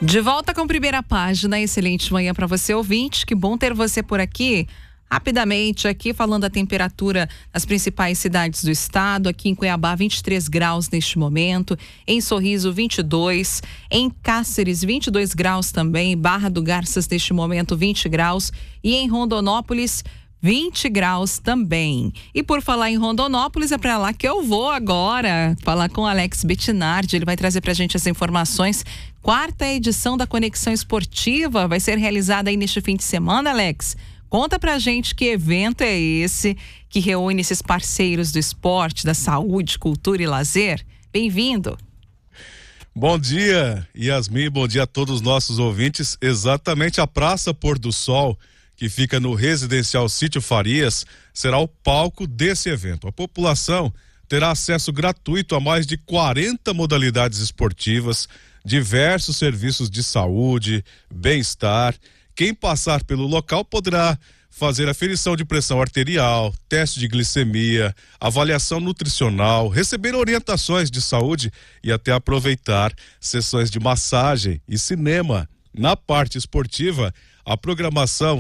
De volta com a primeira página, excelente manhã para você, ouvinte, que bom ter você por aqui. Rapidamente aqui, falando a temperatura nas principais cidades do estado, aqui em Cuiabá 23 graus neste momento, em Sorriso 22, em Cáceres 22 graus também, Barra do Garças neste momento 20 graus e em Rondonópolis 20 graus também. E por falar em Rondonópolis, é para lá que eu vou agora, falar com o Alex Bettinardi, ele vai trazer pra gente as informações. Quarta edição da Conexão Esportiva vai ser realizada aí neste fim de semana, Alex. Conta pra gente que evento é esse que reúne esses parceiros do esporte, da saúde, cultura e lazer. Bem-vindo. Bom dia, Yasmin, bom dia a todos os nossos ouvintes. Exatamente, a Praça Pôr do Sol, que fica no Residencial Sítio Farias, será o palco desse evento. A população terá acesso gratuito a mais de 40 modalidades esportivas, diversos serviços de saúde, bem-estar. Quem passar pelo local poderá fazer aferição de pressão arterial, teste de glicemia, avaliação nutricional, receber orientações de saúde e até aproveitar sessões de massagem e cinema. Na parte esportiva, a programação